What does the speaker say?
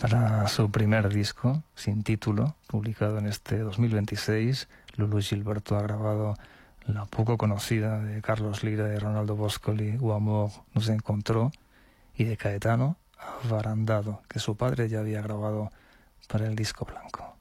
Para su primer disco, sin título, publicado en este 2026, Lulu Gilberto ha grabado la poco conocida de Carlos Lira, de Ronaldo Boscoli, O Amor nos encontró, y de Caetano, Avarandado, que su padre ya había grabado para el disco blanco.